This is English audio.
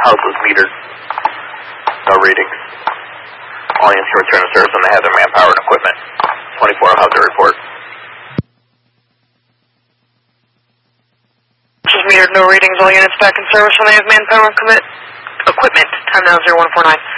house was metered. No readings. All units can return to service when they have their manpower and equipment. 24 how's the report? Just metered, no readings. All units back in service when they have manpower and equipment. Time now 0149.